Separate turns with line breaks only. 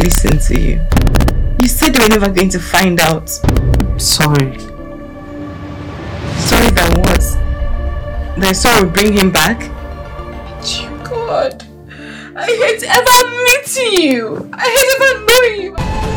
listen to you. You said you were never going to find out.
Sorry.
Sorry that what? That sorry will bring him back?
God, I hate ever meeting you. I hate ever knowing you.